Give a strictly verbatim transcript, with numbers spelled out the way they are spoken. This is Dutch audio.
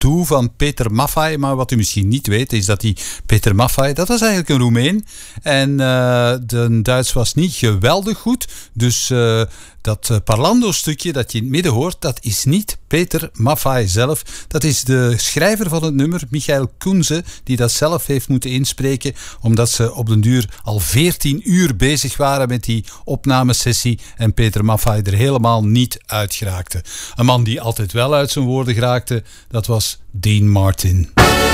toe van Peter Maffay. Maar wat u misschien niet weet, is dat die Peter Maffay, dat was eigenlijk een Roemeen. En uh, de Duits was niet geweldig goed. Dus uh, dat uh, parlando-stukje dat je in het midden hoort, dat is niet Peter Maffay zelf. Dat is de schrijver van het nummer, Michael Kunze, die dat zelf heeft moeten inspreken, omdat ze op den duur al veertien uur bezig waren met die opnamesessie en Peter Maffay er helemaal niet uit geraakte. Een man die altijd wel uit zijn woorden geraakte, dat was Dean Martin.